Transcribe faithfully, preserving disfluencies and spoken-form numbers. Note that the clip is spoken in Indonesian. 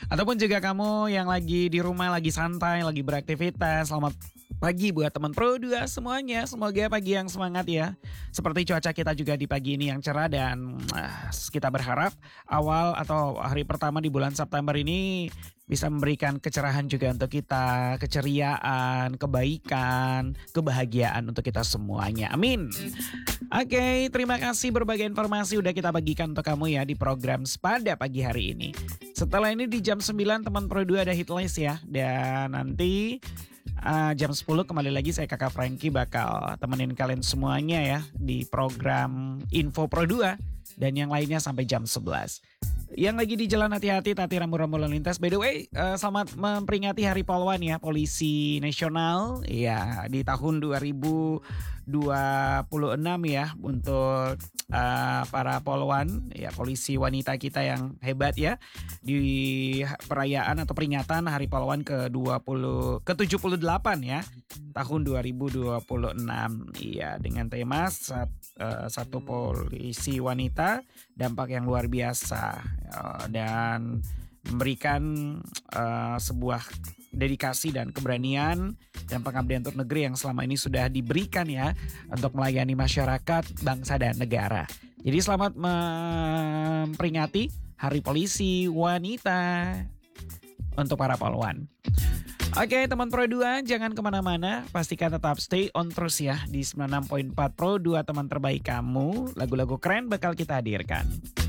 Ataupun juga kamu yang lagi di rumah, lagi santai, lagi beraktivitas. Selamat pagi buat teman Pro dua semuanya. Semoga pagi yang semangat ya. Seperti cuaca kita juga di pagi ini yang cerah dan uh, kita berharap awal atau hari pertama di bulan September ini bisa memberikan kecerahan juga untuk kita, keceriaan, kebaikan, kebahagiaan untuk kita semuanya. Amin. Oke, okay, terima kasih berbagai informasi udah kita bagikan untuk kamu ya di program Sepada pagi hari ini. Setelah ini di jam sembilan teman Pro dua ada Hitlist ya. Dan nanti uh, jam sepuluh kembali lagi saya Kakak Frankie bakal temenin kalian semuanya ya di program Info Pro dua. Dan yang lainnya sampai jam sebelas. Yang lagi di jalan hati-hati, tati rambu-rambu lalu lintas. By the way, uh, selamat memperingati Hari Polwan ya, Polisi Nasional. Ya, di tahun dua ribu dua puluh enam ya untuk uh, para polwan, ya polisi wanita kita yang hebat ya. Di perayaan atau peringatan Hari Polwan ke dua puluh ke tujuh puluh delapan ya, tahun dua ribu dua puluh enam. Iya, dengan tema sat, uh, satu polisi wanita dampak yang luar biasa. Dan memberikan uh, sebuah dedikasi dan keberanian dan pengabdian untuk negeri yang selama ini sudah diberikan ya untuk melayani masyarakat, bangsa dan negara. Jadi selamat memperingati Hari Polisi Wanita untuk para polwan. Oke teman Pro dua jangan kemana-mana, pastikan tetap stay on terus ya di sembilan puluh enam koma empat Pro dua teman terbaik kamu. Lagu-lagu keren bakal kita hadirkan.